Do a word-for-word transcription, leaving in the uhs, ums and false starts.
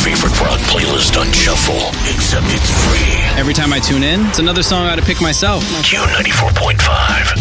favorite rock playlist on shuffle, except it's free. Every time I tune in, it's another song I gotta pick myself. Q ninety-four point five.